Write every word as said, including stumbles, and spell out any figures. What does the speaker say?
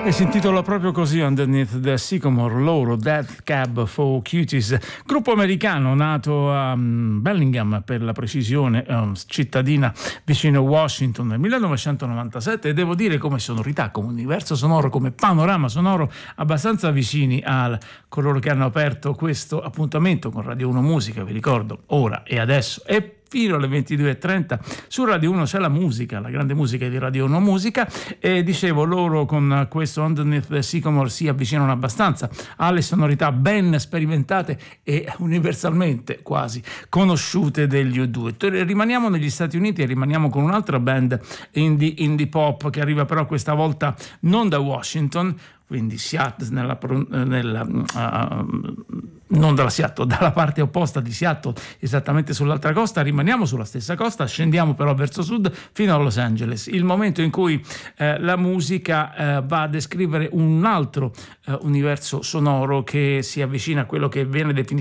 E si intitola proprio così, Underneath the Sycamore, loro, Death Cab for Cuties, gruppo americano nato a Bellingham, per la precisione, cittadina vicino Washington, nel millenovecentonovantasette, e devo dire come sonorità, come universo sonoro, come panorama sonoro abbastanza vicini a coloro che hanno aperto questo appuntamento con Radio uno Musica, vi ricordo, ora e adesso e fino alle ventidue e trenta su Radio uno c'è la musica, la grande musica di Radio uno Musica, e dicevo, loro con questo Underneath the Sycamore si avvicinano abbastanza alle sonorità ben sperimentate e universalmente quasi conosciute degli U due. Rimaniamo negli Stati Uniti e rimaniamo con un'altra band indie, indie pop, che arriva però questa volta non da Washington, quindi Seattle, nella, nella, uh, non dalla Seattle, dalla parte opposta di Seattle, esattamente sull'altra costa. Rimaniamo sulla stessa costa, scendiamo però verso sud fino a Los Angeles, il momento in cui eh, la musica eh, va a descrivere un altro eh, universo sonoro che si avvicina a quello che viene definito